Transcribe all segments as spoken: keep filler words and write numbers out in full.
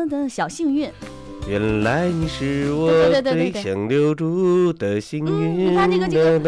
噔噔，小幸运。 原来你是我最想留住的幸运。 嗯，你看这个这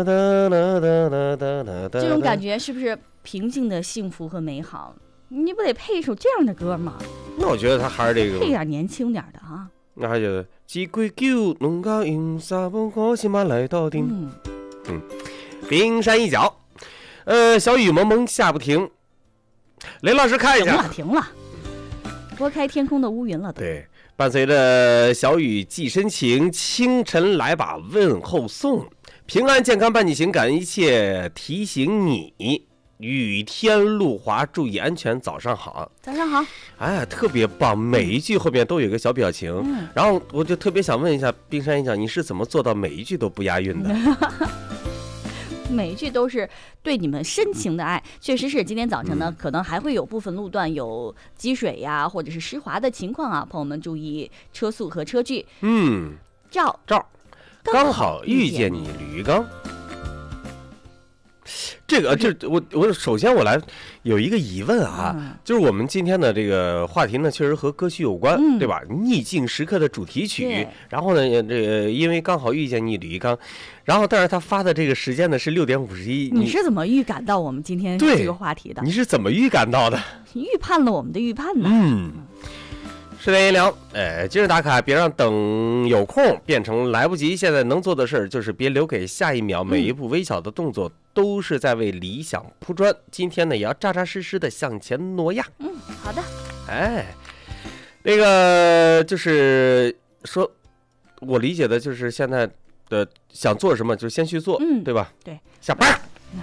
个，这种感觉是不是平静的幸福和美好？你不得配一首这样的歌吗？ 那我觉得他还是这个配点年轻点的啊。 那还觉得几杯酒，弄个饮沙不高兴嘛来到顶。嗯嗯，冰山一角，呃，小雨蒙蒙下不停。雷老师看一下， 停了停了，拨开天空的乌云了都。 对。伴随着小雨寄深情，清晨来把问候送，平安健康伴你行，感恩一切提醒你，雨天路滑注意安全，早上好。 早上好。 哎，特别棒，每一句后面都有个小表情。嗯、然后我就特别想问一下冰山一角，你是怎么做到每一句都不押韵的？ 每一句都是对你们深情的爱，确实是。今天早晨呢，可能还会有部分路段有积水呀，或者是湿滑的情况啊，朋友们注意车速和车距。 嗯， 照照，刚好遇见你，吕玉刚。这个，这我我首先我来有一个疑问啊，嗯、就是我们今天的这个话题呢，确实和歌曲有关，嗯、对吧？逆境时刻的主题曲，然后呢，这个因为刚好遇见你，吕玉刚，然后但是他发的这个时间呢是六点五十一。 你是怎么预感到我们今天这个话题的？ 你是怎么预感到的？ 你预判了我们的预判呢？ 嗯。十点一聊，哎，今日打卡，别让等有空变成来不及。现在能做的事儿就是别留给下一秒，每一步微小的动作都是在为理想铺砖。今天呢，也要扎扎实实的向前挪呀。 嗯，好的。 哎，那个就是说，我理解的就是现在的想做什么就先去做，嗯，对吧？ 对， 下班。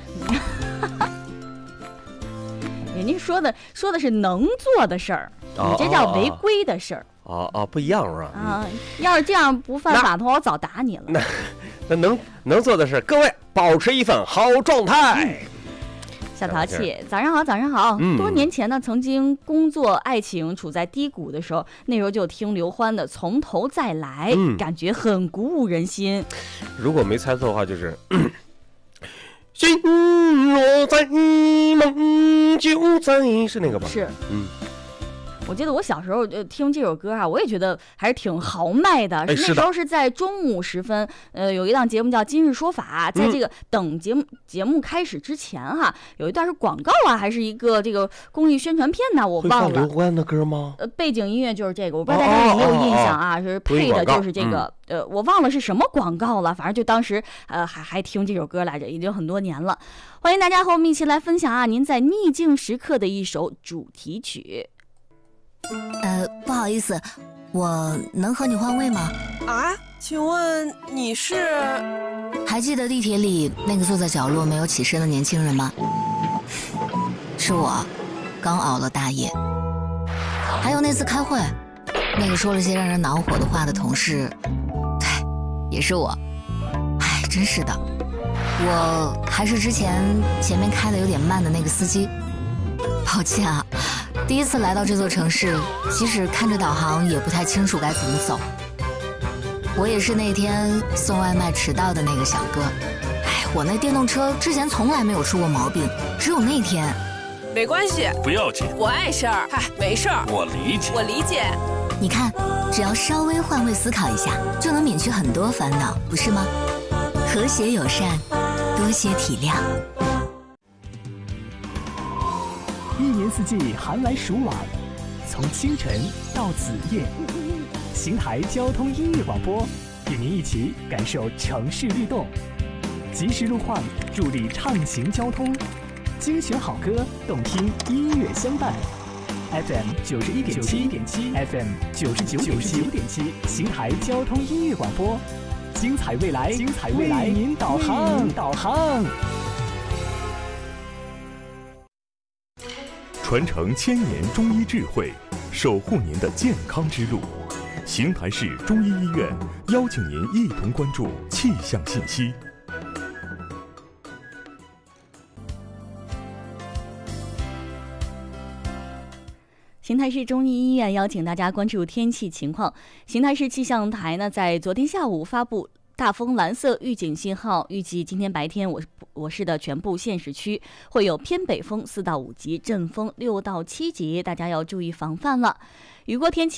人家说的说的是能做的事儿。你这叫违规的事儿。 哦哦，不一样是吧？ 啊，要是这样不犯法的话，我早打你了。 那那能能做的事，各位保持一份好状态。 嗯、小淘气，早上好，早上好。嗯、多年前呢，曾经工作、爱情处在低谷的时候，那时候就听刘欢的《从头再来》，嗯、感觉很鼓舞人心。 如果没猜错的话，就是。心若在，梦就在，是那个吧？ 是，嗯。我记得我小时候呃听这首歌啊，我也觉得还是挺豪迈的。 哎、 是那时候是在中午时分，呃，有一档节目叫《今日说法》，在这个等节目、嗯、节目开始之前哈、啊，有一段是广告啊，还是一个这个公益宣传片呢？我忘了。 会放刘欢的歌吗？ 呃，背景音乐就是这个，我不知道大家有没有印象啊？哦哦哦哦是配的就是这个，嗯、呃，我忘了是什么广告了，反正就当时呃还还听这首歌来着，已经很多年了。欢迎大家和我们一起来分享啊，您在逆境时刻的一首主题曲。 呃，不好意思，我能和你换位吗？ 啊，请问你是？ 还记得地铁里那个坐在角落没有起身的年轻人吗？是我，刚熬了大夜。还有那次开会，那个说了些让人恼火的话的同事，对，也是我。哎，真是的，我还是之前前面开的有点慢的那个司机。抱歉啊。第一次来到这座城市，即使看着导航也不太清楚该怎么走。我也是那天送外卖迟到的那个小哥。哎，我那电动车之前从来没有出过毛病，只有那天。 没关系， 不要紧， 我碍事儿。嗨，没事儿， 我理解， 我理解。 你看，只要稍微换位思考一下，就能免去很多烦恼，不是吗？和谐友善，多些体谅。 一年四季寒来暑往，从清晨到子夜，邢台交通音乐广播与您一起感受城市律动，及时路况助力畅行交通，精选好歌，动听音乐相伴。F M 九十一点七 ，F M 九十九点七，邢台交通音乐广播，精彩未来，精彩未来，为您导航，导航。 传承千年中医智慧，守护您的健康之路。邢台市中医医院邀请您一同关注气象信息。 邢台市中医医院邀请大家关注天气情况。邢台市气象台呢，在昨天下午发布大风蓝色预警信号，预计今天白天我我市的全部县市区会有偏北风四到五级，阵风六到七级，大家要注意防范了。雨过天晴。